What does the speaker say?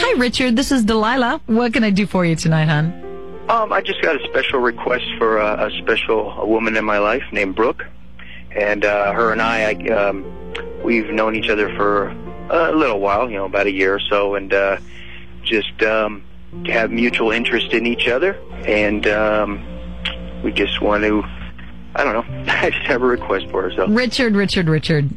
Hi, Richard. This is Delilah. What can I do for you tonight, hon? I just got a special request for a woman in my life named Brooke, and her and I we've known each other for a little while, about a year or so, and just have mutual interest in each other, and we just want to, I don't know, I just have a request for her. So. Richard.